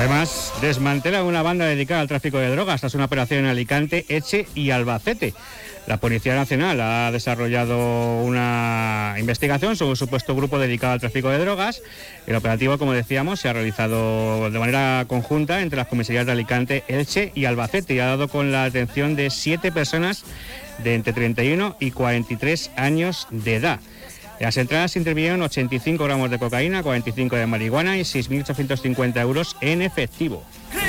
Además, desmantela una banda dedicada al tráfico de drogas tras una operación en Alicante, Elche y Albacete. La Policía Nacional ha desarrollado una investigación sobre un supuesto grupo dedicado al tráfico de drogas. El operativo, como decíamos, se ha realizado de manera conjunta entre las comisarías de Alicante, Elche y Albacete y ha dado con la detención de 7 personas de entre 31 y 43 años de edad. En las entradas intervinieron 85 gramos de cocaína, 45 de marihuana y 6.850 euros en efectivo.